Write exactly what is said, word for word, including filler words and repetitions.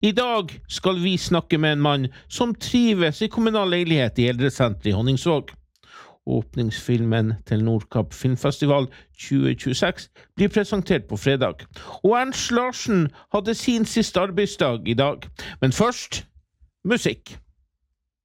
I dag skal vi snakke med en mann som trives i kommunal leilighet i Eldresenteret i Honningsvåg. Åpningsfilmen til Nordkapp Filmfestival tjue tjueseks blir presentert på fredag, og Ernst Larsen hadde sin siste arbeidsdag i dag. Men først, musikk!